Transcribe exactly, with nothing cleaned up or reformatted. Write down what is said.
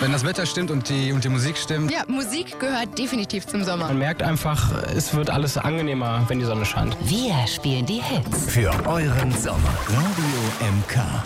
Wenn das Wetter stimmt und die, und die Musik stimmt. Ja, Musik gehört definitiv zum Sommer. Man merkt einfach, es wird alles angenehmer, wenn die Sonne scheint. Wir spielen die Hits. Für euren Sommer. Radio M K.